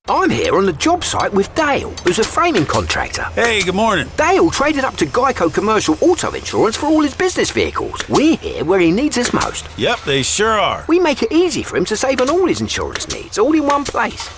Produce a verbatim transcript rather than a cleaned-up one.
I'm here on the job site with Dale, who's a framing contractor. Hey, good morning. Dale traded up to Geico Commercial Auto Insurance for all his business vehicles. We're here where he needs us most. Yep, they sure are. We make it easy for him to save on all his insurance needs, all in one place.